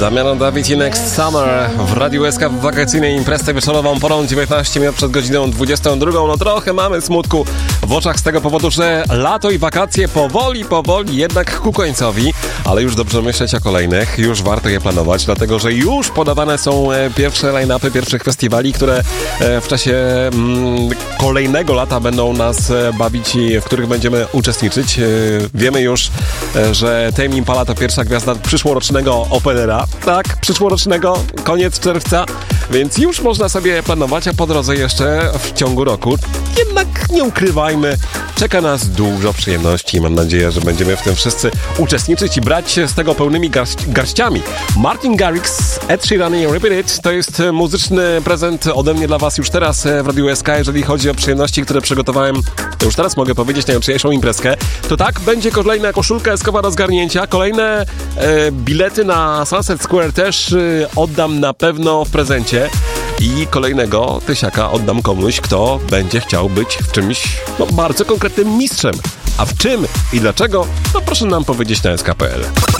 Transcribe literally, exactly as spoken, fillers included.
Damiano David i Next Summer w Radiu S K w wakacyjnej imprezie wieczorową porą dziewiętnaście minut przed godziną dwudziestą drugą. No trochę mamy smutku w oczach z tego powodu, że lato i wakacje powoli, powoli jednak ku końcowi, ale już dobrze myśleć o kolejnych, już warto je planować, dlatego że już podawane są pierwsze line-upy pierwszych festiwali, które w czasie mm, kolejnego lata będą nas bawić i w których będziemy uczestniczyć. Wiemy już, że Tame Impala to pierwsza gwiazda przyszłorocznego Openera. Tak, przyszłorocznego, koniec czerwca, więc już można sobie planować, a po drodze jeszcze w ciągu roku. Jednak nie ukrywajmy, czeka nas dużo przyjemności i mam nadzieję, że będziemy w tym wszyscy uczestniczyć i brać się z tego pełnymi garść, garściami. Martin Garrix, Ed Sheeran i Repeat It to jest muzyczny prezent ode mnie dla was już teraz w Radiu S K, jeżeli chodzi o przyjemności, które przygotowałem, to już teraz mogę powiedzieć, najjutrzejszą imprezkę. To tak, będzie kolejna koszulka eskowa do zgarnięcia, kolejne e, bilety na Sunset Square też e, oddam na pewno w prezencie i kolejnego tysiaka oddam komuś, kto będzie chciał być w czymś no, bardzo konkretnym mistrzem. A w czym i dlaczego? No proszę nam powiedzieć na S K kropka P L.